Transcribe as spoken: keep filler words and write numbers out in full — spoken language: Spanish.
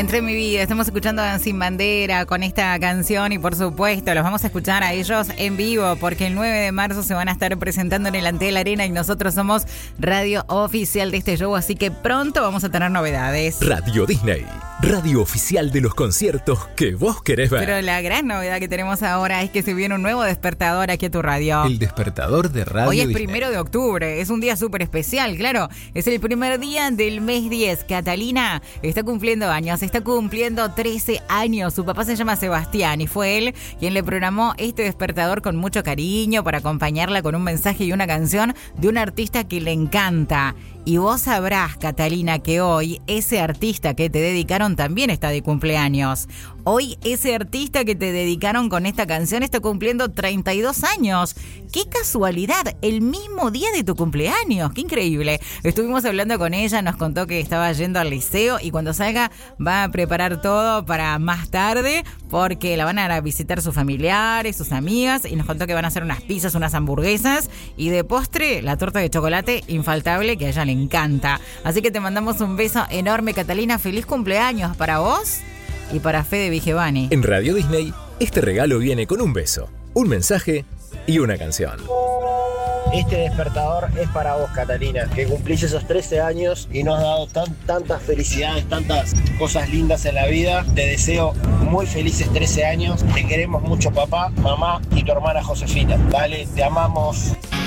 Entre mi vida, estamos escuchando a Sin Bandera con esta canción y por supuesto los vamos a escuchar a ellos en vivo porque el nueve de marzo se van a estar presentando en el Antel Arena y nosotros somos radio oficial de este show, así que pronto vamos a tener novedades. Radio Disney, radio oficial de los conciertos que vos querés ver. Pero la gran novedad que tenemos ahora es que se viene un nuevo despertador aquí a tu radio. El despertador de Radio Hoy es Disney. primero de octubre, es un día súper especial, claro. Es el primer día del mes diez. Catalina está cumpliendo años, está cumpliendo trece años. Su papá se llama Sebastián y fue él quien le programó este despertador con mucho cariño para acompañarla con un mensaje y una canción de un artista que le encanta. Y vos sabrás, Catalina, que hoy ese artista que te dedicaron también está de cumpleaños. Hoy ese artista que te dedicaron con esta canción está cumpliendo treinta y dos años. ¡Qué casualidad! El mismo día de tu cumpleaños. ¡Qué increíble! Estuvimos hablando con ella, nos contó que estaba yendo al liceo y cuando salga va a preparar todo para más tarde porque la van a ir a visitar sus familiares, sus amigas y nos contó que van a hacer unas pizzas, unas hamburguesas y de postre la torta de chocolate infaltable que a ella le encanta. Así que te mandamos un beso enorme, Catalina. Feliz cumpleaños para vos y para Fede Vigevani. En Radio Disney, este regalo viene con un beso, un mensaje y una canción. Este despertador es para vos, Catalina, que cumplís esos trece años y nos has dado tan, tantas felicidades, tantas cosas lindas en la vida. Te deseo muy felices trece años. Te queremos mucho, papá, mamá y tu hermana Josefina. Dale, te amamos.